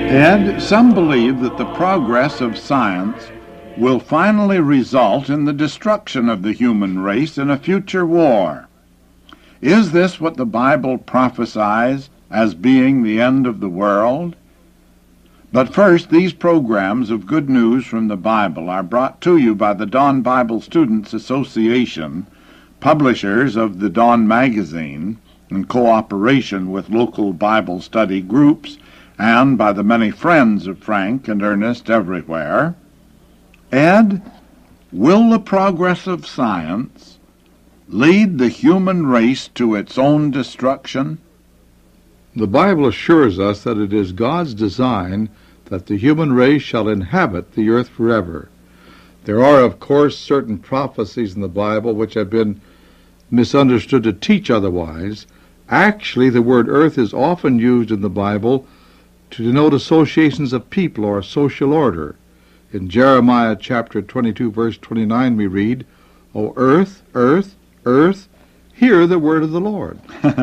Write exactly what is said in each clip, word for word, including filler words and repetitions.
And some believe that the progress of science will finally result in the destruction of the human race in a future war. Is this what the Bible prophesies as being the end of the world? But first, these programs of good news from the Bible are brought to you by the Dawn Bible Students Association, publishers of the Dawn magazine, in cooperation with local Bible study groups, and by the many friends of Frank and Ernest everywhere. Ed, will the progress of science lead the human race to its own destruction? The Bible assures us that it is God's design that the human race shall inhabit the earth forever. There are, of course, certain prophecies in the Bible which have been misunderstood to teach otherwise. Actually, the word earth is often used in the Bible to denote associations of people or a social order. In Jeremiah chapter twenty-two, verse twenty-nine, we read, O earth, earth, earth, hear the word of the Lord.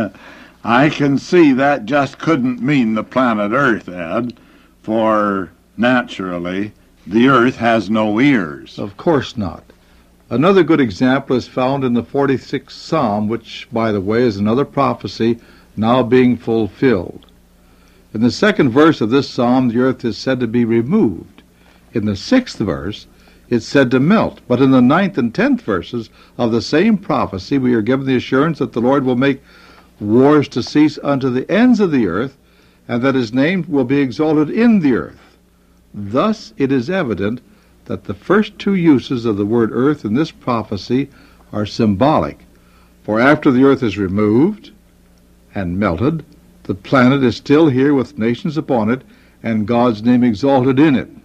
I can see that just couldn't mean the planet Earth, Ed, for naturally the earth has no ears. Of course not. Another good example is found in the forty-sixth Psalm, which, by the way, is another prophecy now being fulfilled. In the second verse of this psalm, the earth is said to be removed. In the sixth verse, it's said to melt. But in the ninth and tenth verses of the same prophecy, we are given the assurance that the Lord will make wars to cease unto the ends of the earth, and that his name will be exalted in the earth. Thus it is evident that the first two uses of the word earth in this prophecy are symbolic. For after the earth is removed and melted, the planet is still here with nations upon it, and God's name exalted in it.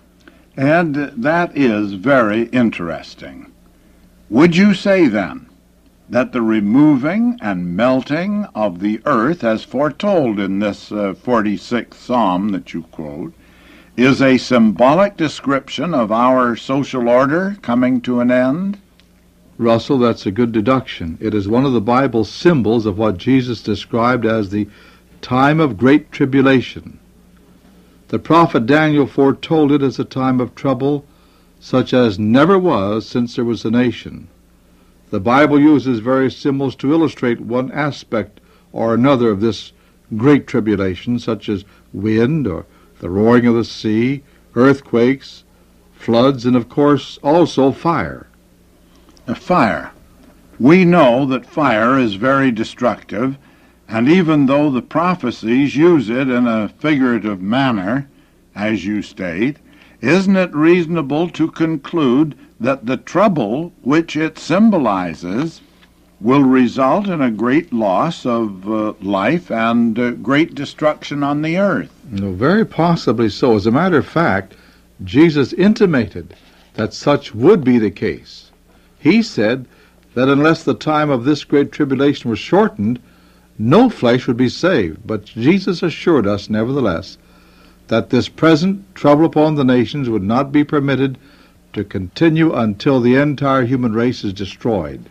And that is very interesting. Would you say, then, that the removing and melting of the earth, as foretold in this uh, forty-sixth Psalm that you quote, is a symbolic description of our social order coming to an end? Russell, that's a good deduction. It is one of the Bible's symbols of what Jesus described as the time of great tribulation. The prophet Daniel foretold it as a time of trouble such as never was since there was a nation. The Bible uses various symbols to illustrate one aspect or another of this great tribulation, such as wind or the roaring of the sea, earthquakes, floods, and of course also fire. A fire. We know that fire is very destructive, and even though the prophecies use it in a figurative manner, as you state, isn't it reasonable to conclude that the trouble which it symbolizes will result in a great loss of uh, life and uh, great destruction on the earth? No, very possibly so. As a matter of fact, Jesus intimated that such would be the case. He said that unless the time of this great tribulation was shortened, no flesh would be saved. But Jesus assured us, nevertheless, that this present trouble upon the nations would not be permitted to continue until the entire human race is destroyed.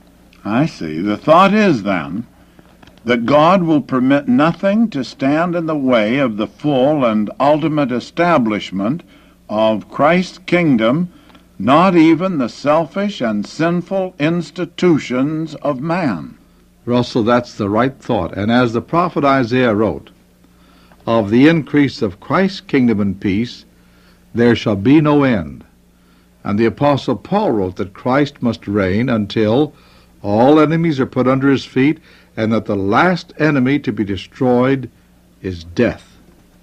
I see. The thought is, then, that God will permit nothing to stand in the way of the full and ultimate establishment of Christ's kingdom, not even the selfish and sinful institutions of man. Russell, that's the right thought. And as the prophet Isaiah wrote, of the increase of Christ's kingdom and peace, there shall be no end. And the Apostle Paul wrote that Christ must reign until all enemies are put under his feet, and that the last enemy to be destroyed is death.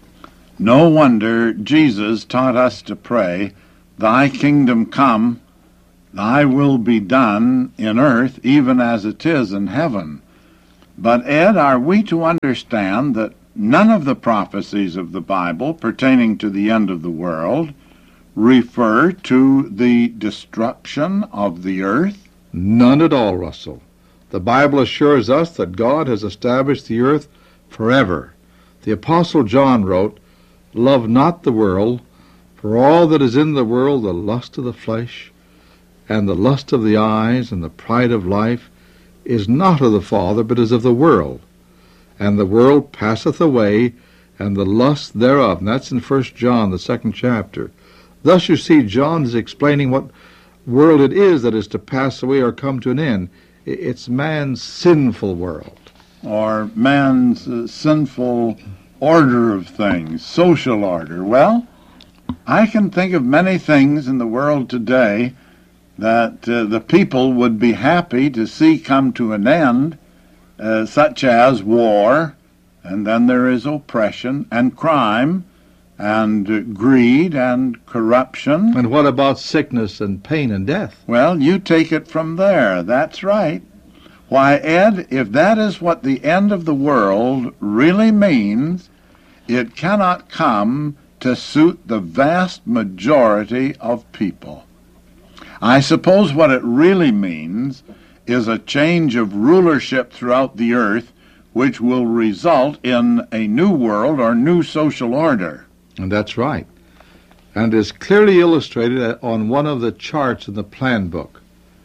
No wonder Jesus taught us to pray, Thy kingdom come, Thy will be done in earth even as it is in heaven. But, Ed, are we to understand that none of the prophecies of the Bible pertaining to the end of the world refer to the destruction of the earth? None at all, Russell. The Bible assures us that God has established the earth forever. The Apostle John wrote, Love not the world, for all that is in the world, the lust of the flesh, and the lust of the eyes, and the pride of life, is not of the Father, but is of the world. And the world passeth away, and the lust thereof. And that's in First John, the second chapter. Thus you see, John is explaining what world it is that is to pass away or come to an end. It's man's sinful world. Or man's uh, sinful order of things, social order. Well, I can think of many things in the world today that uh, the people would be happy to see come to an end, uh, such as war, and then there is oppression and crime and uh, greed and corruption. And what about sickness and pain and death? Well, you take it from there. That's right. Why, Ed, if that is what the end of the world really means, it cannot come to suit the vast majority of people. I suppose what it really means is a change of rulership throughout the earth, which will result in a new world or new social order. And that's right. And it is clearly illustrated on one of the charts in the plan book.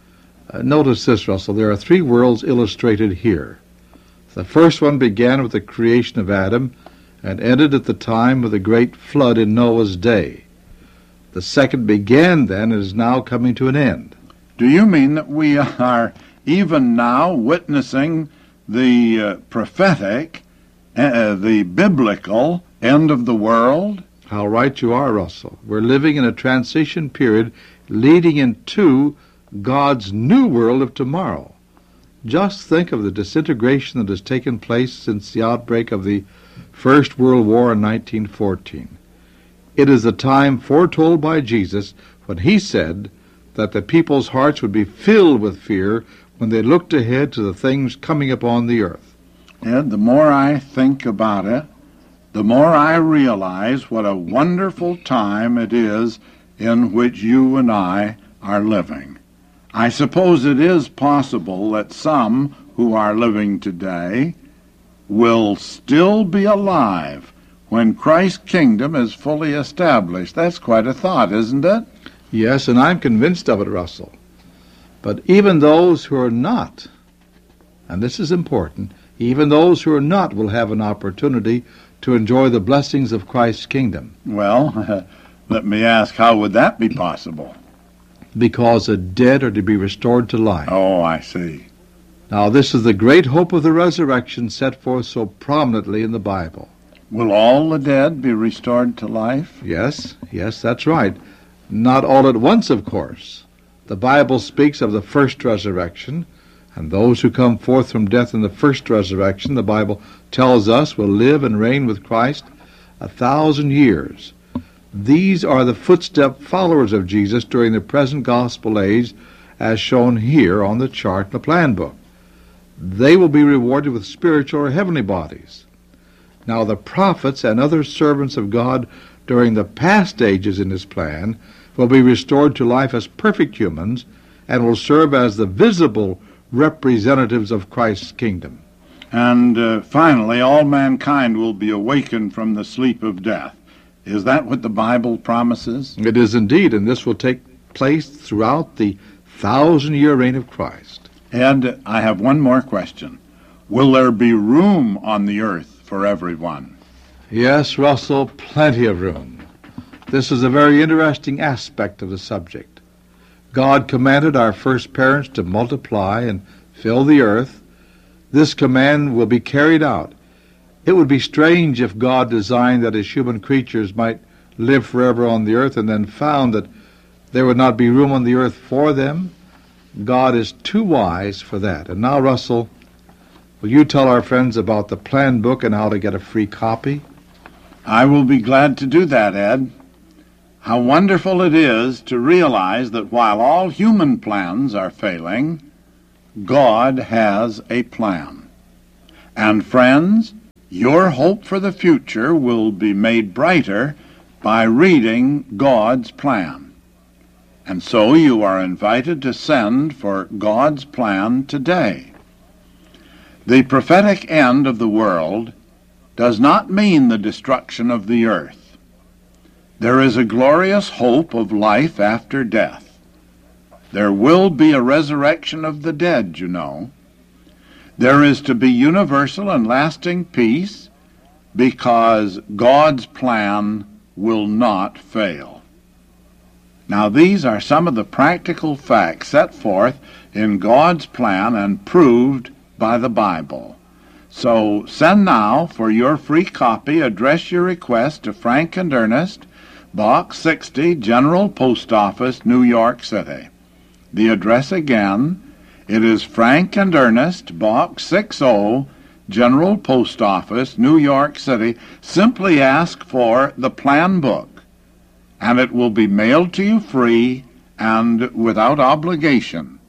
Uh, notice this, Russell. There are three worlds illustrated here. The first one began with the creation of Adam and ended at the time of the great flood in Noah's day. The second began then and is now coming to an end. Do you mean that we are even now witnessing the uh, prophetic, uh, the biblical end of the world? How right you are, Russell. We're living in a transition period leading into God's new world of tomorrow. Just think of the disintegration that has taken place since the outbreak of the First World War in nineteen fourteen. It is the time foretold by Jesus when he said that the people's hearts would be filled with fear when they looked ahead to the things coming upon the earth. Ed, the more I think about it, the more I realize what a wonderful time it is in which you and I are living. I suppose it is possible that some who are living today will still be alive when Christ's kingdom is fully established. That's quite a thought, isn't it? Yes, and I'm convinced of it, Russell. But even those who are not, and this is important, even those who are not will have an opportunity to enjoy the blessings of Christ's kingdom. Well, let me ask, how would that be possible? Because the dead are to be restored to life. Oh, I see. Now, this is the great hope of the resurrection set forth so prominently in the Bible. Will all the dead be restored to life? Yes, yes, that's right. Not all at once, of course. The Bible speaks of the first resurrection, and those who come forth from death in the first resurrection, the Bible tells us, will live and reign with Christ a thousand years. These are the footstep followers of Jesus during the present gospel age, as shown here on the chart in the plan book. They will be rewarded with spiritual or heavenly bodies. Now the prophets and other servants of God during the past ages in his plan will be restored to life as perfect humans and will serve as the visible representatives of Christ's kingdom. And uh, finally, all mankind will be awakened from the sleep of death. Is that what the Bible promises? It is indeed, and this will take place throughout the thousand-year reign of Christ. And I have one more question. Will there be room on the earth for everyone? Yes, Russell, plenty of room. This is a very interesting aspect of the subject. God commanded our first parents to multiply and fill the earth. This command will be carried out. It would be strange if God designed that his human creatures might live forever on the earth and then found that there would not be room on the earth for them. God is too wise for that. And now, Russell, will you tell our friends about the plan book and how to get a free copy? I will be glad to do that, Ed. How wonderful it is to realize that while all human plans are failing, God has a plan. And friends, your hope for the future will be made brighter by reading God's plan. And so you are invited to send for God's plan today. The prophetic end of the world does not mean the destruction of the earth. There is a glorious hope of life after death. There will be a resurrection of the dead, you know. There is to be universal and lasting peace because God's plan will not fail. Now, these are some of the practical facts set forth in God's plan and proved by the Bible. So send now for your free copy. Address your request to Frank and Ernest, Box sixty, General Post Office, New York City. The address again, it is Frank and Ernest, Box sixty, General Post Office, New York City. Simply ask for the plan book, and it will be mailed to you free and without obligation.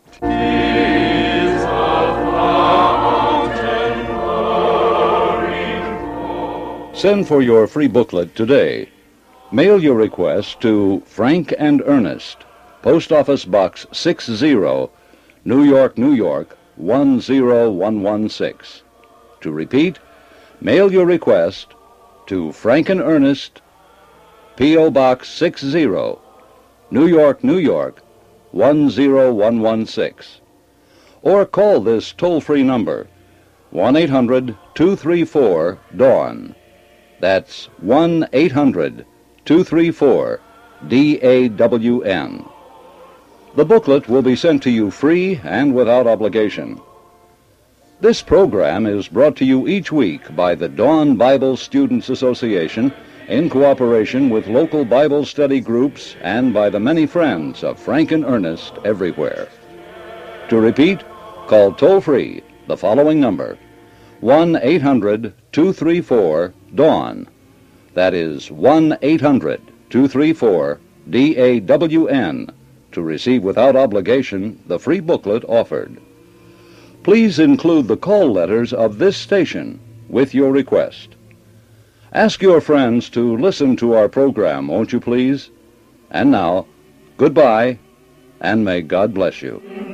Send for your free booklet today. Mail your request to Frank and Ernest, Post Office Box sixty, New York, New York, one zero one one six. To repeat, mail your request to Frank and Ernest, P O Box sixty, New York, New York, one zero one one six. Or call this toll-free number, one eight hundred two three four DAWN. That's one eight hundred two three four D A W N. The booklet will be sent to you free and without obligation. This program is brought to you each week by the Dawn Bible Students Association in cooperation with local Bible study groups and by the many friends of Frank and Ernest everywhere. To repeat, call toll-free the following number, one eight hundred two three four DAWN. That is one eight hundred two three four D A W N to receive without obligation the free booklet offered. Please include the call letters of this station with your request. Ask your friends to listen to our program, won't you please? And now, goodbye, and may God bless you.